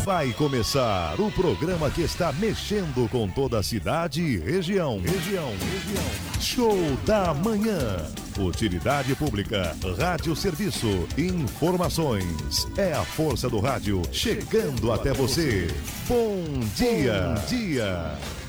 Vai começar o programa que está mexendo com toda a cidade e região. Show da Manhã. Utilidade pública, rádio serviço, informações. É a força do rádio chegando até você. Bom dia.